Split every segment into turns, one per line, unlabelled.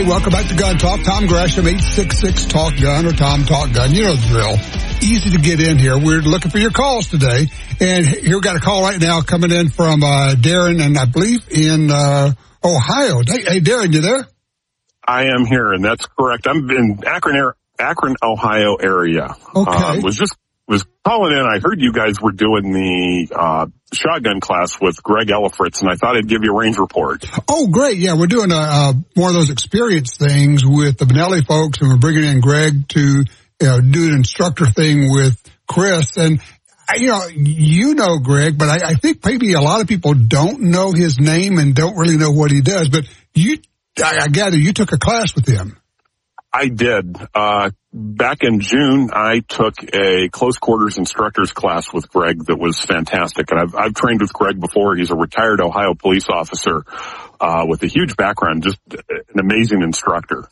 welcome back to Gun Talk. Tom Gresham, 866-TALK-GUN or Tom Talk Gun. You know the drill. Easy to get in here. We're looking for your calls today. And here we got a call right now coming in from Darren, and I believe in Ohio. Hey, Darren, you there?
I am here, and that's correct. I'm in Akron, Ohio area.
Okay.
Was calling in. I heard you guys were doing the shotgun class with Greg Ellifritz, and I thought I'd give you a range report.
Oh, great. Yeah, we're doing one of those experience things with the Benelli folks, and we're bringing in Greg to do an instructor thing with Chris. And, you know Greg, but I think maybe a lot of people don't know his name and don't really know what he does. But I gather you took a class with him.
I did. Back in June, I took a close quarters instructors class with Greg that was fantastic. And I've trained with Greg before. He's a retired Ohio police officer, with a huge background, just an amazing instructor.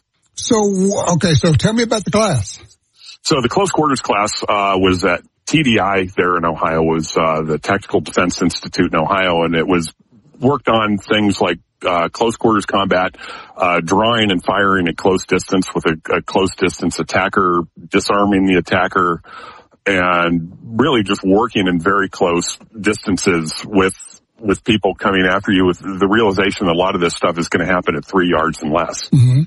So tell me about the class.
So the close quarters class, was at TDI there in Ohio, was, the Tactical Defense Institute in Ohio. And it was worked on things like close quarters combat, drawing and firing at close distance with a close distance attacker, disarming the attacker, and really just working in very close distances with people coming after you, with the realization that a lot of this stuff is going to happen at 3 yards and less.
Mm-hmm.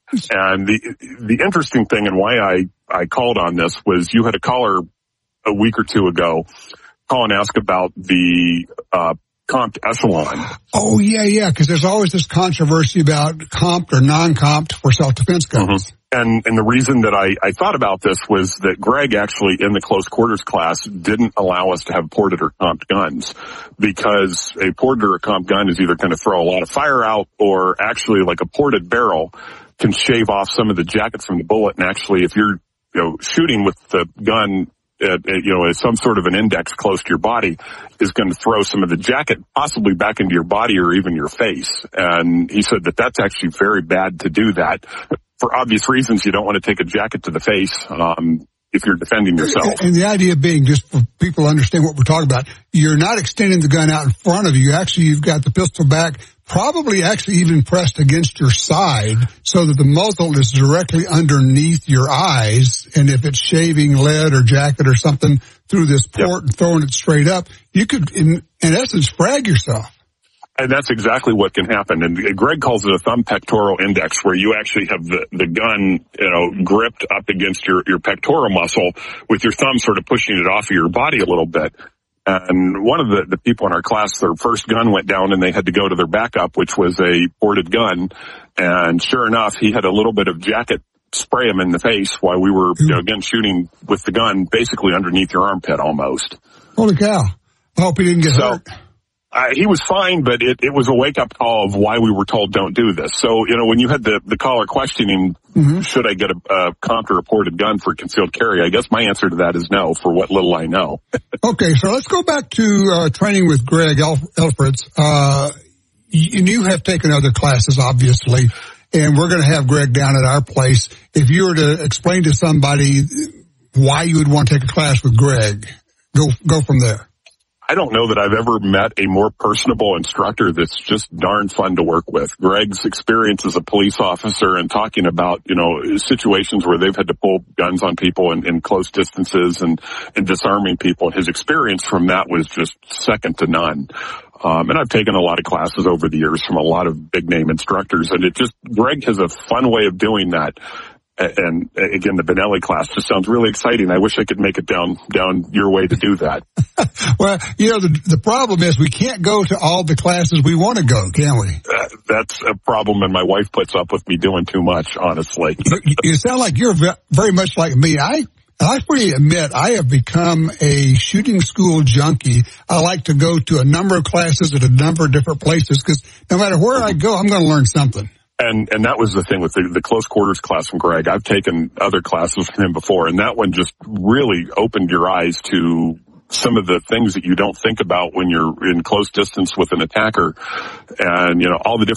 And the interesting thing, and why I called on this, was you had a caller a week or two ago call and ask about the comped echelon.
Oh, yeah, because there's always this controversy about comped or non-comped for self-defense guns.
Mm-hmm. And the reason that I thought about this was that Greg actually, in the close quarters class, didn't allow us to have ported or comped guns, because a ported or a comped gun is either going to throw a lot of fire out, or actually, like a ported barrel can shave off some of the jacket from the bullet. And actually, if you're shooting with the gun at some sort of an index close to your body, is going to throw some of the jacket possibly back into your body or even your face. And he said that that's actually very bad to do that. For obvious reasons, you don't want to take a jacket to the face if you're defending yourself.
And the idea being, just for people to understand what we're talking about, you're not extending the gun out in front of you. Actually, you've got the pistol back, probably actually even pressed against your side, so that the muzzle is directly underneath your eyes. And if it's shaving lead or jacket or something through this port and throwing it straight up, you could, in essence, frag yourself.
And that's exactly what can happen. And Greg calls it a thumb pectoral index, where you actually have the gun, gripped up against your pectoral muscle, with your thumb sort of pushing it off of your body a little bit. And one of the people in our class, their first gun went down and they had to go to their backup, which was a ported gun. And sure enough, he had a little bit of jacket spray him in the face while we were, again, shooting with the gun basically underneath your armpit almost.
Holy cow. I hope he didn't get hurt.
He was fine, but it was a wake-up call of why we were told don't do this. So, when you had the caller questioning, should I get a comped or a ported gun for concealed carry, I guess my answer to that is no, for what little I know.
Okay, so let's go back to training with Greg Ellifritz. You have taken other classes, obviously, and we're going to have Greg down at our place. If you were to explain to somebody why you would want to take a class with Greg, go from there.
I don't know that I've ever met a more personable instructor that's just darn fun to work with. Greg's experience as a police officer and talking about, situations where they've had to pull guns on people in close distances and disarming people. His experience from that was just second to none. And I've taken a lot of classes over the years from a lot of big name instructors, and Greg has a fun way of doing that. And again, the Benelli class just sounds really exciting. I wish I could make it down your way to do that.
Well, the problem is we can't go to all the classes we want to go, can we?
That's a problem, and my wife puts up with me doing too much, honestly.
You sound like you're very much like me. I freely admit I have become a shooting school junkie. I like to go to a number of classes at a number of different places, because no matter where I go, I'm going to learn something.
And that was the thing with the close quarters class from Greg. I've taken other classes from him before, and that one just really opened your eyes to some of the things that you don't think about when you're in close distance with an attacker, and all the different